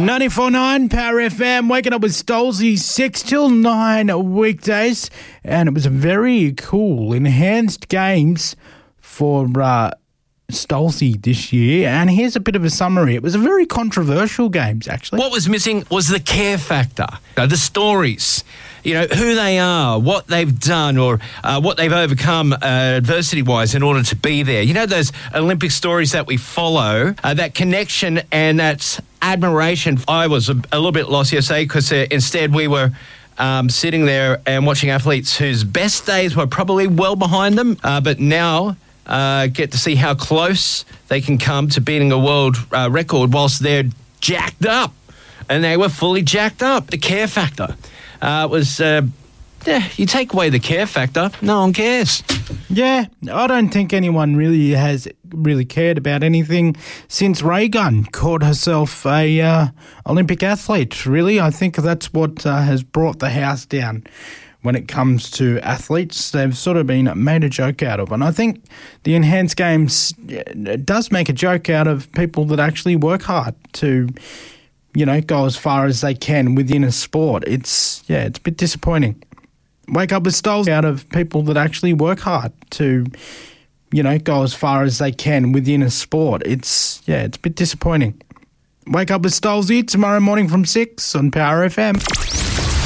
94.9 Power FM, waking up with Stolzy 6 till 9 weekdays. And it was a very cool enhanced games for Stolzy this year. And here's a bit of a summary. It was a very controversial games, actually. What was missing was the care factor, the stories. You know, who they are, what they've done, or what they've overcome adversity-wise in order to be there. You know, those Olympic stories that we follow, that connection and that admiration. I was a little bit lost yesterday because instead we were sitting there and watching athletes whose best days were probably well behind them, but now get to see how close they can come to beating a world record whilst they're jacked up. And they were fully jacked up. The care factor. You take away the care factor, no one cares. Yeah, I don't think anyone has cared about anything since Reagan called herself a Olympic athlete, really. I think that's what has brought the house down when it comes to athletes. They've sort of been made a joke out of. And I think the Enhanced Games does make a joke out of people that actually work hard to go as far as they can within a sport. It's a bit disappointing. Wake up with Stolzy out of people that actually work hard to, go as far as they can within a sport. It's a bit disappointing. Wake up with Stolzy tomorrow morning from 6 on Power FM.